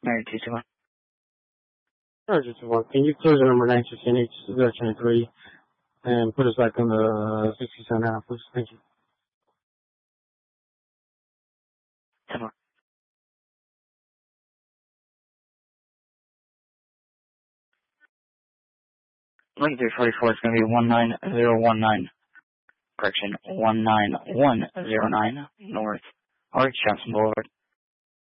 Mary 221. Roger, 2-1. Can you close the number 916H023 and put us back on the 67 now, please? Thank you. 10-1. Link 344 is going to be 19019. Correction, 19109 North Arch Johnson Boulevard.